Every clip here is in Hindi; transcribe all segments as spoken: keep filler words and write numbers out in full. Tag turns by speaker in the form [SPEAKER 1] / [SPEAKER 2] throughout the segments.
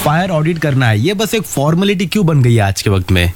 [SPEAKER 1] फायर ऑडिट करना है, ये बस एक फॉर्मेलिटी क्यों बन गई है आज के वक्त में।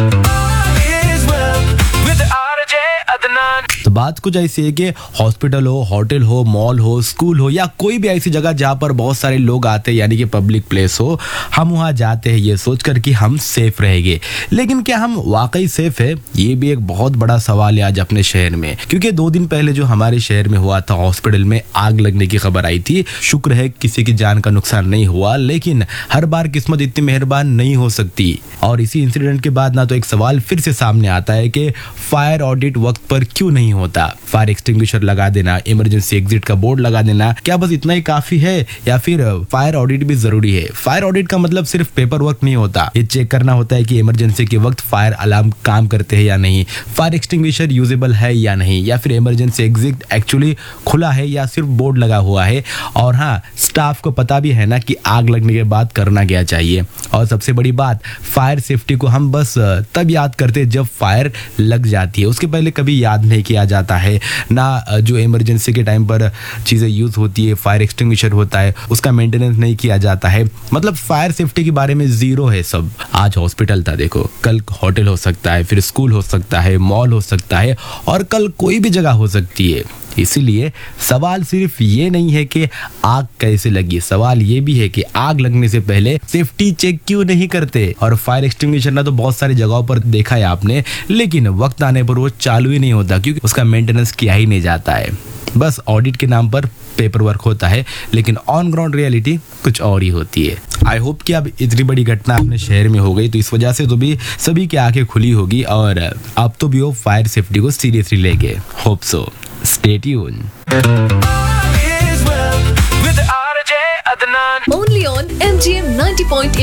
[SPEAKER 1] तो बात कुछ ऐसी है कि हॉस्पिटल हो, होटल हो, मॉल हो, स्कूल हो या कोई भी ऐसी जगह जहाँ पर बहुत सारे लोग आते हैं यानी कि पब्लिक प्लेस हो, हम वहाँ जाते हैं ये सोचकर कि हम सेफ रहेंगे। लेकिन क्या हम वाकई सेफ है, ये भी एक बहुत बड़ा सवाल है आज अपने शहर में। क्योंकि दो दिन पहले जो हमारे शहर में हुआ था, हॉस्पिटल में आग लगने की खबर आई थी। शुक्र है किसी की जान का नुकसान नहीं हुआ, लेकिन हर बार किस्मत इतनी मेहरबान नहीं हो सकती। और इसी इंसिडेंट के बाद ना तो एक सवाल फिर से सामने आता है कि फायर ऑडिट वक्त पर क्यों नहीं होता। फायर एक्सटिंग्विशर लगा देना, इमरजेंसी एग्जिट का बोर्ड लगा देना, क्या बस इतना ही काफी है या फिर फायर ऑडिट भी जरूरी है। फायर ऑडिट का मतलब सिर्फ पेपर वर्क नहीं होता, ये चेक करना होता है कि इमरजेंसी के वक्त फायर अलार्म काम करते हैं या नहीं, फायर एक्सटिंग्विशर यूजेबल है या नहीं, या फिर इमरजेंसी एग्जिट एक्चुअली खुला है या सिर्फ बोर्ड लगा हुआ है। और हाँ, स्टाफ को पता भी है ना कि आग लगने के बाद करना क्या चाहिए। और सबसे बड़ी बात, फायर सेफ्टी को हम बस तब याद करते जब फायर लग जाती है, उसके पहले कभी याद नहीं किया जाता है ना। जो इमरजेंसी के टाइम पर चीजें यूज होती है, फायर एक्सटिंग्विशर होता है, उसका मेंटेनेंस नहीं किया जाता है। मतलब फायर सेफ्टी के बारे में जीरो है सब। आज हॉस्पिटल था देखो, कल होटल हो सकता है, फिर स्कूल हो सकता है, मॉल हो सकता है और कल कोई भी जगह हो सकती है। इसीलिए सवाल सिर्फ ये नहीं है कि आग कैसे लगी, सवाल ये भी है कि आग लगने से पहले सेफ्टी चेक क्यों नहीं करते। और फायर एक्सटिंग्विशर ना तो बहुत सारी जगहों पर देखा है आपने, लेकिन वक्त आने पर वो चालू ही नहीं होता क्योंकि उसका मेंटेनेंस किया ही नहीं जाता है। बस ऑडिट के नाम पर पेपर वर्क होता है, लेकिन ऑन ग्राउंड रियलिटी कुछ और ही होती है। आई होप कि अब इतनी बड़ी घटना अपने शहर में हो गई तो इस वजह से तो भी सभी की आंखें खुली होगी और अब तो भी वो फायर सेफ्टी को सीरियसली लेंगे। Hope so. Stay tuned.
[SPEAKER 2] Only on M G M ninety point eight.